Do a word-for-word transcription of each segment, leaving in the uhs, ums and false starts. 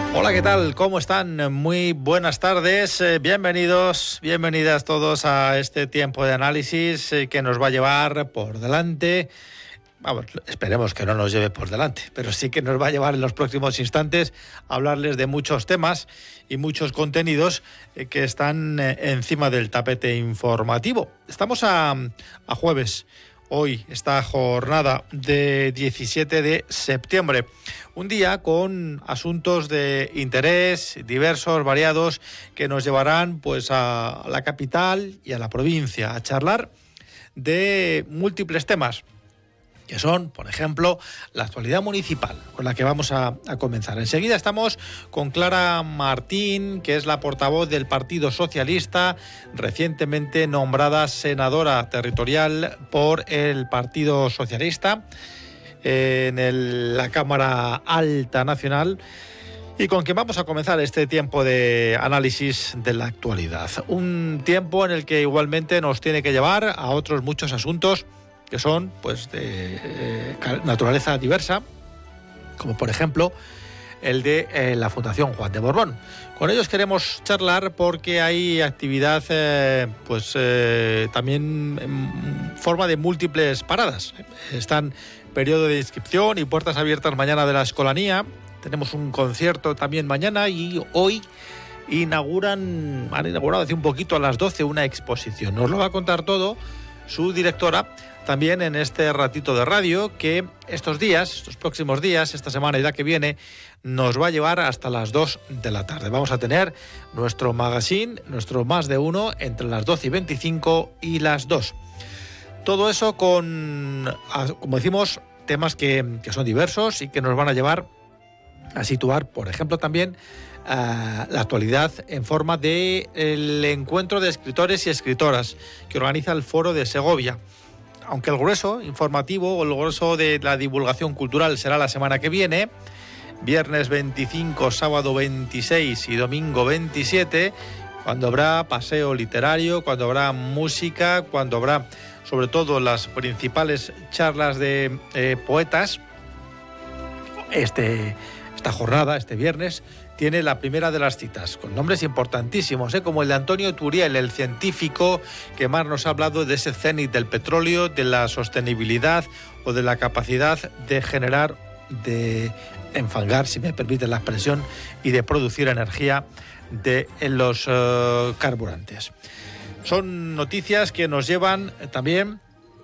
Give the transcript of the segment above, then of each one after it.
Hola, ¿qué tal? ¿Cómo están? Muy buenas tardes. Eh, bienvenidos, bienvenidas todos a este tiempo de análisis eh, que nos va a llevar por delante. Vamos, esperemos que no nos lleve por delante, pero sí que nos va a llevar en los próximos instantes a hablarles de muchos temas y muchos contenidos eh, que están eh, encima del tapete informativo. Estamos a, a jueves. Hoy, esta jornada de diecisiete de septiembre, un día con asuntos de interés diversos, variados, que nos llevarán pues a la capital y a la provincia a charlar de múltiples temas, que son, por ejemplo, la actualidad municipal, con la que vamos a, a comenzar. Enseguida estamos con Clara Martín, que es la portavoz del Partido Socialista, recientemente nombrada senadora territorial por el Partido Socialista en el, la Cámara Alta Nacional, y con quien vamos a comenzar este tiempo de análisis de la actualidad. Un tiempo en el que igualmente nos tiene que llevar a otros muchos asuntos que son pues de eh, naturaleza diversa, como por ejemplo el de eh, la Fundación Juan de Borbón. Con ellos queremos charlar porque hay actividad eh, pues eh, también en forma de múltiples paradas. Están periodo de inscripción y puertas abiertas mañana de la Escolanía. Tenemos un concierto también mañana y hoy inauguran, han inaugurado hace un poquito a las doce una exposición. Nos lo va a contar todo su directora también en este ratito de radio, que estos días, estos próximos días, esta semana y la que viene, nos va a llevar hasta las dos de la tarde. Vamos a tener nuestro magazine, nuestro Más de Uno, entre las doce y veinticinco y las dos. Todo eso con, como decimos, temas que, que son diversos y que nos van a llevar a situar, por ejemplo, también uh, la actualidad en forma de el encuentro de escritores y escritoras que organiza el Foro de Segovia. Aunque el grueso informativo o el grueso de la divulgación cultural será la semana que viene, viernes veinticinco, sábado veintiséis y domingo veintisiete, cuando habrá paseo literario, cuando habrá música, cuando habrá sobre todo las principales charlas de eh, poetas. Este, esta jornada, este viernes, tiene la primera de las citas, con nombres importantísimos, ¿eh? como el de Antonio Turiel, el científico que más nos ha hablado de ese cenit del petróleo, de la sostenibilidad o de la capacidad de generar, de enfangar, si me permite la expresión, y de producir energía de los uh, carburantes. Son noticias que nos llevan también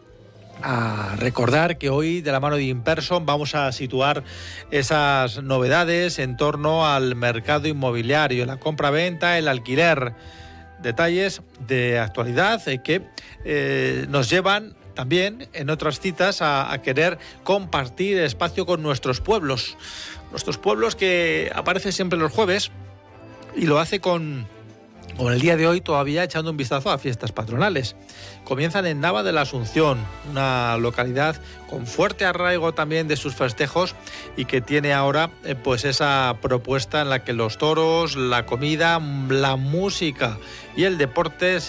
a recordar que hoy, de la mano de Inperson, vamos a situar esas novedades en torno al mercado inmobiliario, la compra-venta, el alquiler. Detalles de actualidad eh, que eh, nos llevan también en otras citas a, a querer compartir espacio con nuestros pueblos. Nuestros pueblos, que aparece siempre los jueves y lo hace con... Con el día de hoy todavía echando un vistazo a fiestas patronales. Comienzan en Nava de la Asunción, una localidad con fuerte arraigo también de sus festejos y que tiene ahora eh, pues esa propuesta en la que los toros, la comida, la música y el deporte